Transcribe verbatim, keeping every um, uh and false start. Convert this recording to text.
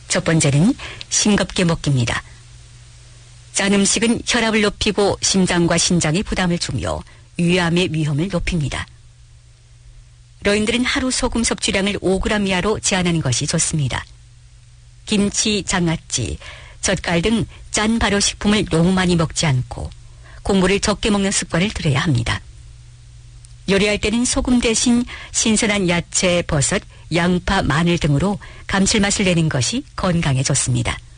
첫 번째는 싱겁게 먹기입니다. 짠 음식은 혈압을 높이고 심장과 신장에 부담을 주며 위암의 위험을 높입니다. 노인들은 하루 소금 섭취량을 오 그램 이하로 제한하는 것이 좋습니다. 김치, 장아찌, 젓갈 등 짠 발효식품을 너무 많이 먹지 않고 곡물을 적게 먹는 습관을 들여야 합니다. 요리할 때는 소금 대신 신선한 야채, 버섯, 양파, 마늘 등으로 감칠맛을 내는 것이 건강에 좋습니다.